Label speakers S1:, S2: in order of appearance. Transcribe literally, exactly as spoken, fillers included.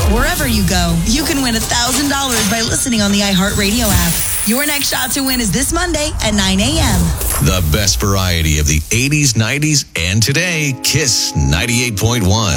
S1: Wherever you go, you can win one thousand dollars by listening on the iHeartRadio app. Your next shot to win is this Monday at nine a.m.
S2: The best variety of the eighties, nineties, and today. Kiss ninety-eight point one.